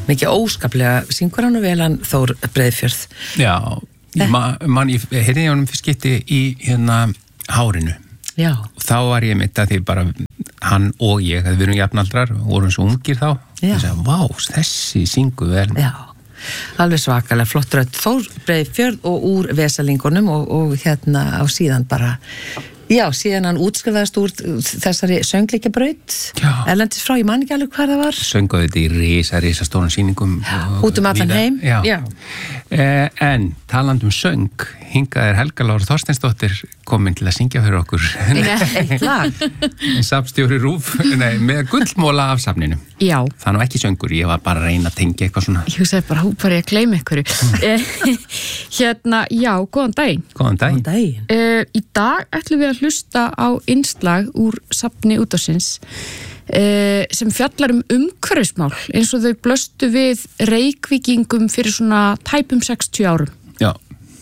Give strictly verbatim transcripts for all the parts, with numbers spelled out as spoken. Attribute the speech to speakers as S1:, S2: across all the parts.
S1: mikið óskaplega syngur hann og vel hann Þór Breiðfjörð.
S2: Já, ég man, man ég heyrði honum fyrst skipti í hérna Hárinu.
S1: Já.
S2: Þá var ég mitt að því bara hann og ég, við erum jafnaldrar, vorum svo ungir þá.
S1: Já.
S2: Ég sagði, vá, þessi syngu vel.
S1: Já, alveg svakalega flott rödd. Þór Breiðfjörð og úr Vesalingunum og, og hérna á síðan bara, já, síðan hann útskrifaðist úr þessari söngleikjabraut. Erlendis frá, ég man ekki alveg hvað það var.
S2: Sönguðu þetta í risa, risa stóran sýningum.
S1: Út um allan heim.
S2: Já.
S1: Já.
S2: Eh, en talandi um söng, hingað er Helga Lára Þorsteinsdóttir komin til að syngja fyrir okkur.
S1: Nei, eitt lag.
S2: Safnstjóri RÚV, nei, með gullmóla af safninu.
S3: Já.
S2: Það er nú ekki söngur, ég var bara að reyna að tengja eitthvað svona.
S3: Ég hugsaði bara, hú bara ég að gleyma einhverju. Hérna, já, góðan daginn.
S2: Góðan daginn.
S1: Góðan daginn.
S3: Uh, í dag ætlum við að hlusta á innslag úr safni útvarpsins uh, sem fjallar um umhverfismál eins og þau blöstu við Reykvíkingum fyrir svona tæpum sextíu árum.
S2: Já.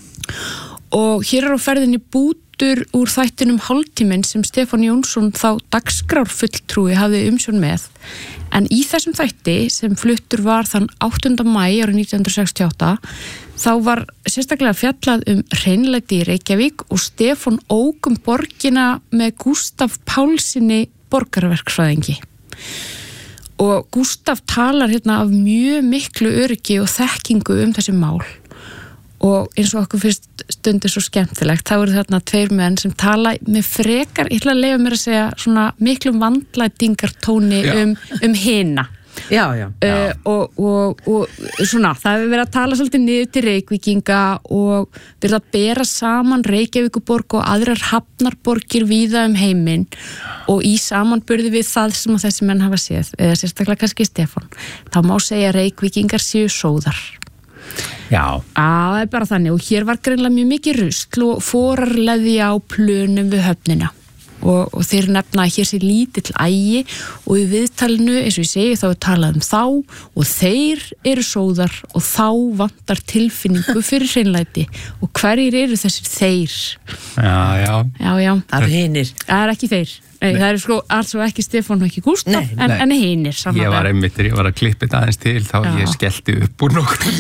S3: Og hér er á ferðinni bútur úr þættinum Hálftíminn sem Stefán Jónsson þá dagskrárfulltrúi hafði umsjón með. En í þessum þætti sem fluttur var þann áttunda maí árið nítján hundruð sextíu og átta þá var sérstaklega fjallað um hreinlæti í Reykjavík og Stefán ók um borgina með Gústaf Pálssyni borgarverkfræðingi. Og Gústaf talar hérna af mjög miklu öryggi og þekkingu um þessi mál. Og eins og okkur fyrst stundir svo skemmtilegt, þá eru þarna tveir menn sem tala með frekar, ég ætla að leyfa mér að segja svona miklum vandlætingartóni um, um hina.
S1: Já, já.
S3: Uh, og, og, og svona, það hefur verið að tala svolítið niður til Reykvíkinga og verið að bera saman Reykjavíkuborg og aðrar hafnarborgir víða um heiminn og í samanburði við það sem þessi menn hafa séð, eða sérstaklega kannski Stefán. Þá má segja að Reykvíkingar séu sóðar.
S2: Já.
S3: Það er bara þannig og hér var greinlega mjög mikið rusl og forarleði á plönum við höfnina og, og þeir nefna að hér sé lítill ægi og í viðtalinu, eins og ég segi, þá er talað um þá og þeir eru sóðar og þá vantar tilfinningu fyrir hreinlæti og hverjir eru þessir þeir?
S2: Já, já.
S3: Já, já.
S1: Það eru hinir.
S3: Það er ekki þeir. Nei, það er sko alls og ekki Stefán og ekki Gústaf,
S1: nei,
S3: en,
S2: nei.
S3: en hinir saman.
S2: Ég var einmitt, ég var að klippa þetta aðeins til þá
S3: Já.
S2: ég skellti upp úr nokkur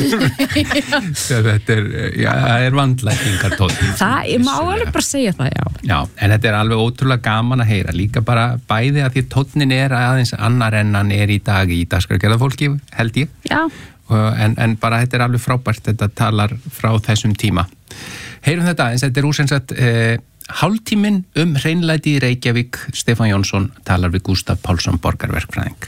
S2: þetta er, já, það er vandlætingartónn.
S3: Það, ég má alveg bara segja það, já.
S2: Já, en þetta er alveg ótrúlega gaman að heyra, líka bara bæði að því tónnin er aðeins annar en hann er í dag í dagskrárgerðarfólki, held ég.
S3: Já.
S2: En, en bara þetta er alveg frábært, þetta talar frá þessum tíma. Heyrum þetta aðeins, þetta er úrsensat eh, Hálftíminn um hreinlæti í Reykjavík. Stefán Jónsson talar við Gústaf Pálsson borgarverkfræðing.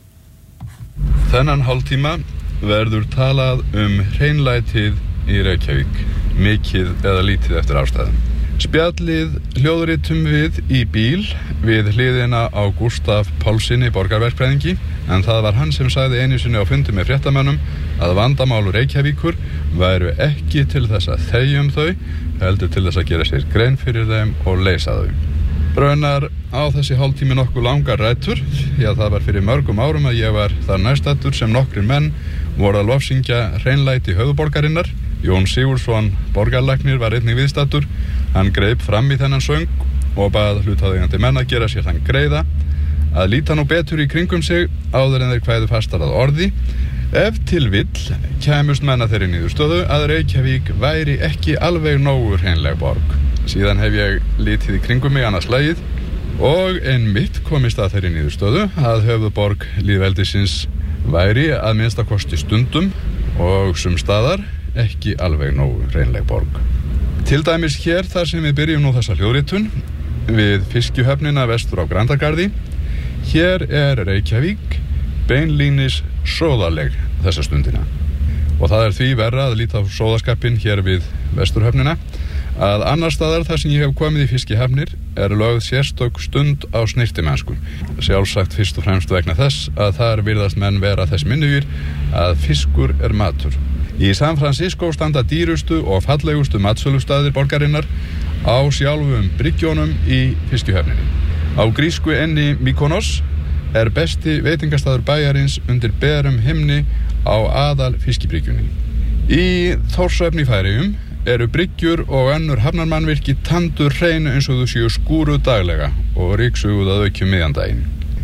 S4: Þennan hálftíma verður talað um hreinlætið í Reykjavík, mikið eða lítið eftir ástæðum. Spjallið hljóðritum við í bíl við hliðina á Gústaf Pálssyni borgarverkfræðingi, en það var hann sem sagði einu sinni á fundi með fréttamönnum að vandamál Reykjavíkur væru ekki til þess að þegja um þau, heldur til þess að gera sér grein fyrir þeim og leysa þau. Raunar á þessi hálftími nokkuð langar rætur, því að það var fyrir mörgum árum að ég var þar næstaddur sem nokkrir menn voru að lofsyngja hreinlæti höfuðborgarinnar. Jón Sigurðsson borgarlæknir var einnig viðstaddur. Hann greip fram í þennan söng og bað hlutaðeigandi menn að gera sér þann greiða að líta nú betur í kringum sig áður en þeir kvæðu fastar að orði. Ef til vill kæmust menn að þeirri niðurstöðu að Reykjavík væri ekki alveg nógu hreinleg borg. Síðan hef ég litið í kringum mig annars lagið og einmitt komist að þeirri niðurstöðu að höfuðborg lýðveldisins væri að minnsta kosti stundum og sum staðar ekki alveg nógu hreinleg borg. Til dæmis hér þar sem við byrjum nú þessa hljóðritun við fiskjuhöfnina vestur á Grandagarði. Hér er Reykjavík beinlínis sóðaleg þessa stundina og það er því verra að líta á sóðaskapinn hér við vesturhöfnina að annar staðar þar sem ég hef komið í fiskihafnir er lögð sérstök stund á snyrtimennsku, sjálfsagt fyrst og fremst vegna þess að þar virðast menn vera þess minnugir að fiskur er matur. Í San Francisco standa dýrustu og fallegustu matsölustaðir borgarinnar á sjálfum bryggjónum í fiskihöfninni. Á grísku enni Mykonos er besti veitingastaður bæjarins undir berum himni á aðal fiskibryggjunni. Í Þórshöfn í Færeyjum eru bryggjur og önnur hafnarmannvirki tandur hrein eins og þau séu skúruð daglega og ryksuguð að aukjum miðjan daginn.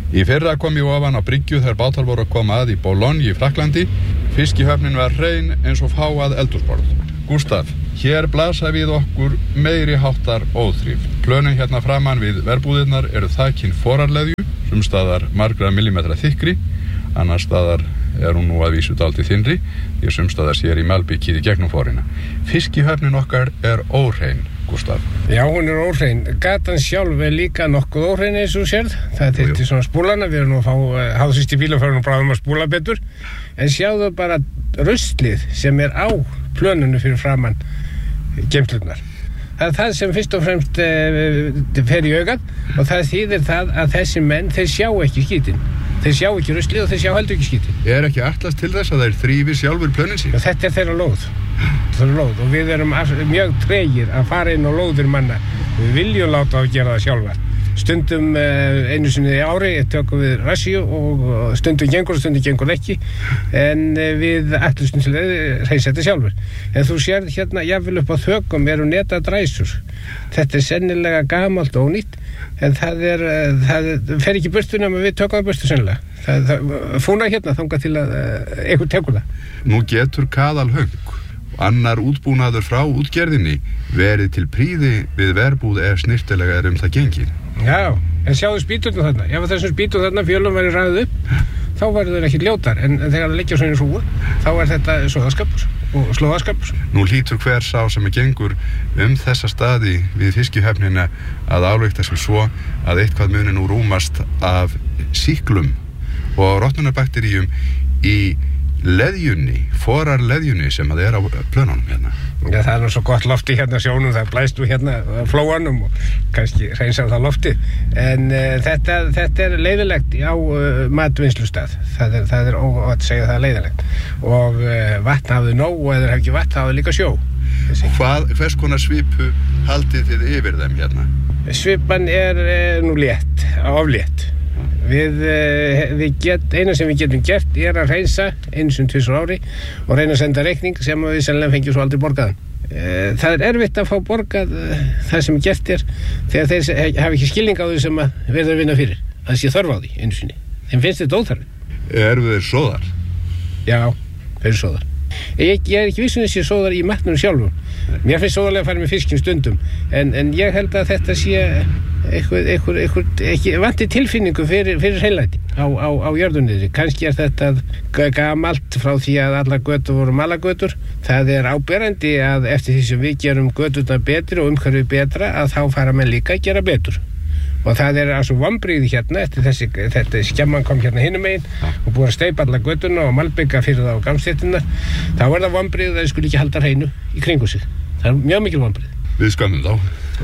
S4: Í fyrra kom ég ofan á bryggju þegar bátar voru að koma að í Boulogne í Frakklandi. Fiskihöfnin var hrein eins og fáað eldhúsborð. Gústaf, hér blasa við okkur meiri háttar óþrif. Plönin hérna framan við verbúðirnar eru þakin forarleðju, sumstaðar margra millimetra þykkri, annars staðar er hún nú að vísu dálítið þynnri, því sumstaðar sér í malbikið í gegnum forina. Fiskihöfnin okkar er óhrein, Gústaf.
S5: Já, hún er óhrein. Gatan sjálf er líka nokkuð óhrein eins og sérð. Það er til svona spúlana, við erum nú að fá háðsýst í bíla fyrir nú bráðum að spúla betur. En sjáðu bara ruslið sem er á plönunu fyrir framann geymslurnar. Það er það sem fyrst og fremst e, fer í augað og það þýðir það að þessi menn, þeir sjá ekki skítin. Þeir sjá ekki ruslið og þeir sjá heldur ekki skítin.
S4: Er ekki ætlast til þess að þeir þrífi sjálfur plönin sín?
S5: Þetta er þeirra lóð. Þeirra lóð og við erum mjög tregir að fara inn á lóðir manna. Við viljum láta að gera það sjálfar. Stundum einu sinni í ári tökum við rassíu og stundum gengur og stundum gengur ekki en við ætlustum til að reisa þetta sjálfur. En þú sérð hérna jafnvel upp á þökum eru netadræsur. Þetta er sennilega gamalt og ónýtt en það er, það fer ekki burtu nema við tökum það burtu sennilega. Það, það fúna hérna þangað til að einhver tekur það.
S4: Nú getur Kaðalhöng annar útbúnaður frá útgerðinni verið til príði við verbúð er snirtilega er um það gengið.
S5: Já, en sjáðu spýturnar þarna. Ef þessum spýtur þarna fjölum væri ræðið upp, þá væri þeir ekki ljótar. En þegar það liggja svona í hrúgu, þá er þetta soðaskapur og slóðaskapur.
S4: Nú hlýtur hver sá sem er gengur um þessa staði við fiskihöfnina að álykta sem svo að eitthvað muni nú rúmast af sýklum og rotnunarbakteríum í leðjunni, forar leðjunni sem að er á plönunum hérna.
S5: Já, það er nú svo gott lofti hérna sjónum, það blæst nú hérna flóanum og kannski hreinsar það lofti. En uh, þetta, þetta er leiðilegt á uh, matvinnslustað. Það er, það er ógott að segja það leiðilegt. Og uh, vatn hafði nóg og eða hef ekki vatn hafði líka sjó.
S4: Hvað, hvers konar svipu haldið þið yfir þeim hérna?
S5: Svipan er uh, nú létt, oflétt. Við, við get, eina sem við getum gert er að reynsa einu sem tvisvar ári og reyna að senda reikning sem við sennilega fengjum svo aldrei borgaðan. Það er erfitt að fá borgað það sem gert er þegar þeir hafa ekki skilning á því sem að verður að vinna fyrir. Það sé þörf á því einu sinni. Þeim finnst þetta óþarfi.
S4: Eru þeir sóðar?
S5: Já, þeir eru sóðar. Ég, ég er ekki viss um þessi sóðar í matnum sjálfum. Mér finnst sóðarlega að fara með fiskin stundum en, en ég held að þetta sé eitthvað, eitthvað, eitthvað ekki vanti tilfinningu fyrir, fyrir hreinlæti á, á, á jörðunniðri. Kannski er þetta gamalt frá því að allar götur voru malagötur. Það er áberandi að eftir því sem við gerum göturnar betri og umhverfið betra að þá fara menn líka að gera betur. Og það er altså vombrigði hérna eftir þessi, þetta skemman kom hérna hinum megin og búið að steypa alla götuna og malbygga fyrir það á gangstéttina. Þá er það vombrigði að þau skulle ekki halda hreinu í kringu sig. Það er mjög mikil vombrigði.
S4: Við skömmum þá.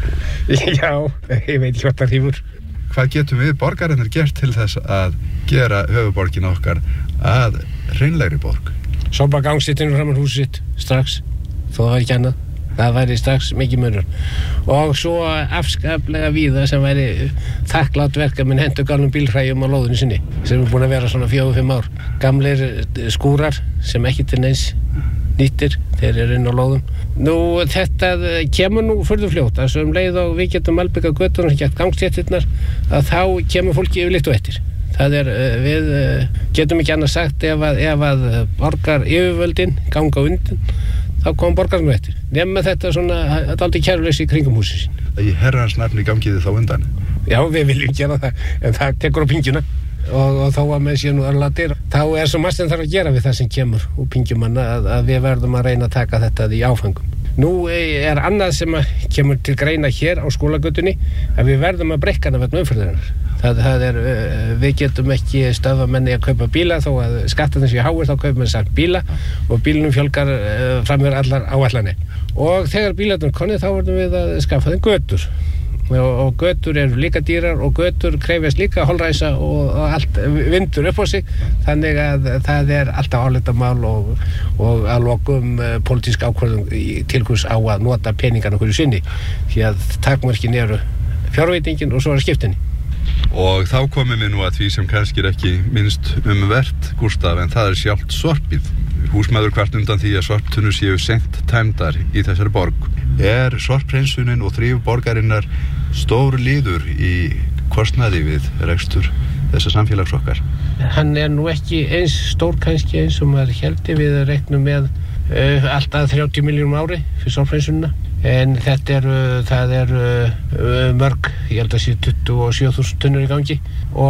S5: Já, ég veit ekki hvað það þýfur.
S4: Hvað getum við borgarinnar gert til þess að gera höfuborgina okkar að hreinlegri borg?
S5: Sopa gangstéttinu framan húsið sitt strax, þó það var ekki annað. Það væri strax mikið munur og svo afskaplega víða sem væri þakklátt verka minn hendur galnum bílhræjum á lóðinu sinni sem er búin að vera svona fjögur fimm ár gamlir skúrar sem ekki til neins nýttir þeir eru inn á lóðum. Nú þetta kemur nú furðu fljótt að svo um leið og við getum malbygga götuna og gett gangstéttirnar að þá kemur fólki yfirleitt og eftir. Það er, við getum ekki annað sagt ef að, ef að borgar yfirvöldin ganga undan þá kom borgarinn eftir. Nefna þetta svona, þetta er aldrei kæruleysi í kringum húsið sín.
S4: Í herrans nafni gangiði þá undan?
S5: Já, við viljum gera það, en það tekur á pingjuna og, og þá að með sér nú örlatir. Þá er svo margt sem þarf að gera við það sem kemur úr pingjumanna að, að við verðum að reyna að taka þetta í áfengum. Nú er annað sem kemur til greina hér á skólagötunni að við verðum að breikka hana vegna umferðarinnar. Það, það er, við getum ekki stöðva menni að kaupa bíla þó að skattarnir séu háir þá kaupum við sagt bíla og bílunum fjölgar fram með allar áætlanir. Og þegar bílarnir konni þá verðum við að skaffa þeim götur. Og, og götur eru líka dýrar og götur krefjast líka holræsa og, og allt vindur upp á sig þannig að það er alltaf álitamál og, og að lokum uh, pólitísk ákvörðun tilkurs á að nota peningarna hverju sinni því að takmörkin eru fjárveitingin og svo er skiptinni.
S4: Og þá komum við nú að því sem kannski er ekki minnst umvert, Gústaf, en það er sjálft sorpið. Húsmaður kvart undan því að sorptunnur séu seint tæmdar í þessari borg. Er sorphreinsunin og þrif borgarinnar stór liður í kostnaði við rekstur þessa samfélags okkar?
S5: Hann er nú ekki eins stór kannski eins og maður heldur, við reiknum með uh, alltaf þrjátíu miljónum ári fyrir sorphreinsunina, en þetta er, uh, það er uh, mörg, ég held að sé tuttugu og sjö þúsund tunnur í gangi og